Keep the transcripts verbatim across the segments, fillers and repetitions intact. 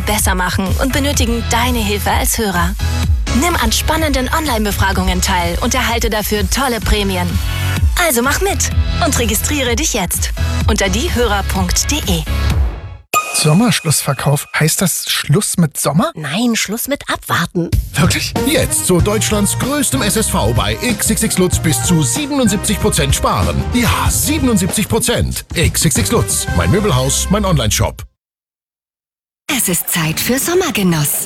besser machen und benötigen deine Hilfe als Hörer. Nimm an spannenden Online-Befragungen teil und erhalte dafür tolle Prämien. Also mach mit und registriere dich jetzt unter diehörer punkt de. Sommerschlussverkauf. Heißt das Schluss mit Sommer? Nein, Schluss mit Abwarten. Wirklich? Jetzt zu Deutschlands größtem S S V bei X X X Lutz bis zu siebenundsiebzig Prozent sparen. Ja, siebenundsiebzig Prozent. X X X Lutz, mein Möbelhaus, mein Onlineshop. Es ist Zeit für Sommergenuss.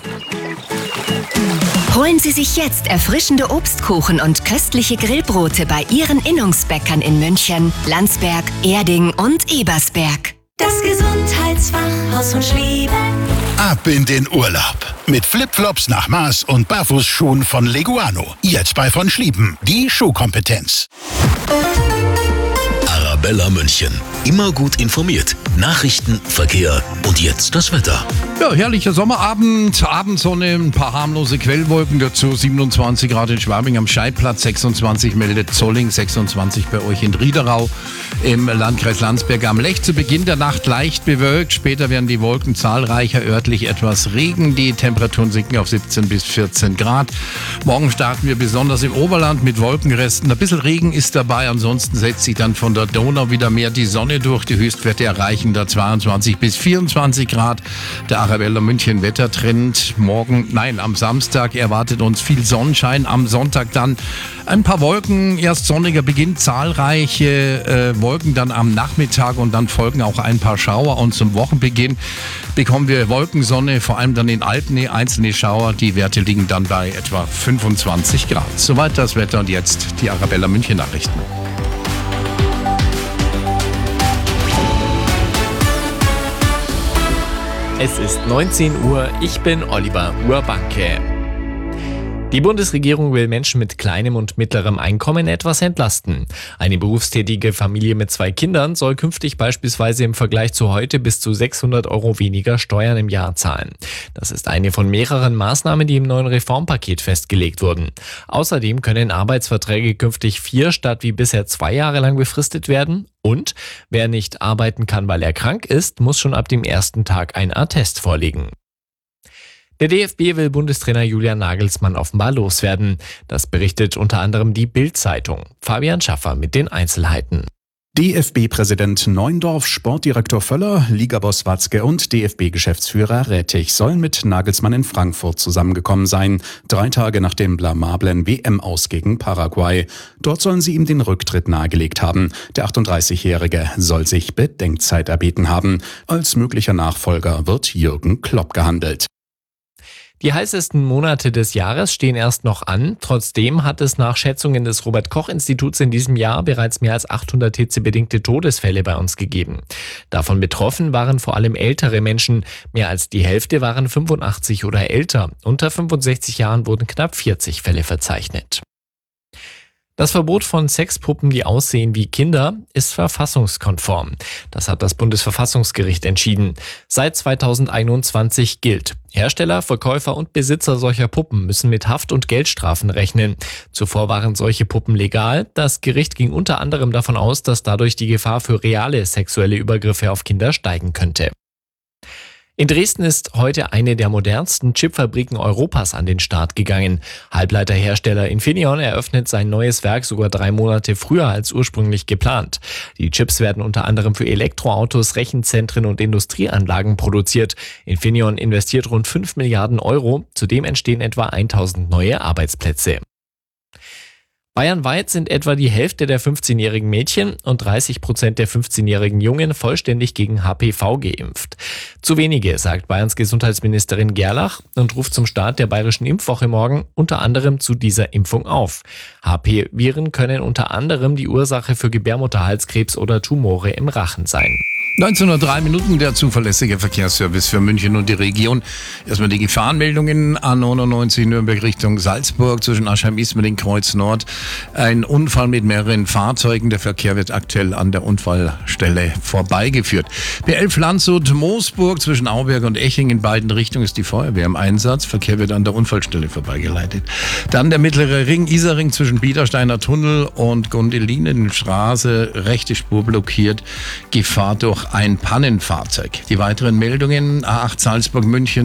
Holen Sie sich jetzt erfrischende Obstkuchen und köstliche Grillbrote bei Ihren Innungsbäckern in München, Landsberg, Erding und Ebersberg. Das Gesundheitsfachhaus von Schlieben. Ab in den Urlaub. Mit Flipflops nach Maß und Barfußschuhen von Leguano. Jetzt bei von Schlieben. Die Schuhkompetenz. Arabella München. Immer gut informiert. Nachrichten, Verkehr und jetzt das Wetter. Ja, herrlicher Sommerabend, Abendsonne, ein paar harmlose Quellwolken dazu, siebenundzwanzig Grad in Schwabing am Scheidplatz, sechsundzwanzig meldet Zolling, sechsundzwanzig bei euch in Riederau, im Landkreis Landsberg am Lech. Zu Beginn der Nacht leicht bewölkt, später werden die Wolken zahlreicher, örtlich etwas Regen, die Temperaturen sinken auf siebzehn bis vierzehn Grad. Morgen starten wir besonders im Oberland mit Wolkenresten, ein bisschen Regen ist dabei, ansonsten setzt sich dann von der Donau wieder mehr die Sonne durch, die Höchstwerte erreichen da zweiundzwanzig bis vierundzwanzig Grad. Der Arabella München Wettertrend morgen, nein, am Samstag erwartet uns viel Sonnenschein, am Sonntag dann ein paar Wolken, erst sonniger Beginn, zahlreiche äh, Wolken dann am Nachmittag und dann folgen auch ein paar Schauer und zum Wochenbeginn bekommen wir Wolkensonne, vor allem dann in Alpen, einzelne Schauer, die Werte liegen dann bei etwa fünfundzwanzig Grad. Soweit das Wetter und jetzt die Arabella München Nachrichten. Es ist neunzehn Uhr, ich bin Oliver Urbanke. Die Bundesregierung will Menschen mit kleinem und mittlerem Einkommen etwas entlasten. Eine berufstätige Familie mit zwei Kindern soll künftig beispielsweise im Vergleich zu heute bis zu sechshundert Euro weniger Steuern im Jahr zahlen. Das ist eine von mehreren Maßnahmen, die im neuen Reformpaket festgelegt wurden. Außerdem können Arbeitsverträge künftig vier statt wie bisher zwei Jahre lang befristet werden. Und wer nicht arbeiten kann, weil er krank ist, muss schon ab dem ersten Tag ein Attest vorlegen. Der D F B will Bundestrainer Julian Nagelsmann offenbar loswerden. Das berichtet unter anderem die Bild-Zeitung. Fabian Schaffer mit den Einzelheiten. D F B-Präsident Neuendorf, Sportdirektor Völler, Ligaboss Watzke und D F B-Geschäftsführer Rettich sollen mit Nagelsmann in Frankfurt zusammengekommen sein, drei Tage nach dem blamablen W M-Aus gegen Paraguay. Dort sollen sie ihm den Rücktritt nahegelegt haben. Der achtunddreißigjährige soll sich Bedenkzeit erbeten haben. Als möglicher Nachfolger wird Jürgen Klopp gehandelt. Die heißesten Monate des Jahres stehen erst noch an. Trotzdem hat es nach Schätzungen des Robert-Koch-Instituts in diesem Jahr bereits mehr als achthundert hitzebedingte Todesfälle bei uns gegeben. Davon betroffen waren vor allem ältere Menschen. Mehr als die Hälfte waren fünfundachtzig oder älter. Unter fünfundsechzig Jahren wurden knapp vierzig Fälle verzeichnet. Das Verbot von Sexpuppen, die aussehen wie Kinder, ist verfassungskonform. Das hat das Bundesverfassungsgericht entschieden. Seit zweitausendeinundzwanzig gilt: Hersteller, Verkäufer und Besitzer solcher Puppen müssen mit Haft- und Geldstrafen rechnen. Zuvor waren solche Puppen legal. Das Gericht ging unter anderem davon aus, dass dadurch die Gefahr für reale sexuelle Übergriffe auf Kinder steigen könnte. In Dresden ist heute eine der modernsten Chipfabriken Europas an den Start gegangen. Halbleiterhersteller Infineon eröffnet sein neues Werk sogar drei Monate früher als ursprünglich geplant. Die Chips werden unter anderem für Elektroautos, Rechenzentren und Industrieanlagen produziert. Infineon investiert rund fünf Milliarden Euro. Zudem entstehen etwa tausend neue Arbeitsplätze. Bayernweit sind etwa die Hälfte der fünfzehnjährigen Mädchen und dreißig Prozent der fünfzehnjährigen Jungen vollständig gegen H P V geimpft. Zu wenige, sagt Bayerns Gesundheitsministerin Gerlach und ruft zum Start der bayerischen Impfwoche morgen unter anderem zu dieser Impfung auf. H P-Viren können unter anderem die Ursache für Gebärmutterhalskrebs oder Tumore im Rachen sein. neunzehn Uhr drei Minuten, der zuverlässige Verkehrsservice für München und die Region. Erstmal die Gefahrenmeldungen. A neunundneunzig Nürnberg Richtung Salzburg zwischen Aschheim-Ismaning Kreuz Nord. Ein Unfall mit mehreren Fahrzeugen. Der Verkehr wird aktuell an der Unfallstelle vorbeigeführt. B elf Landshut Moosburg zwischen Auberg und Eching in beiden Richtungen ist die Feuerwehr im Einsatz. Verkehr wird an der Unfallstelle vorbeigeleitet. Dann der mittlere Ring Isering zwischen Biedersteiner Tunnel und Gundelinenstraße. Rechte Spur blockiert. Gefahr durch ein Pannenfahrzeug. Die weiteren Meldungen: A acht Salzburg München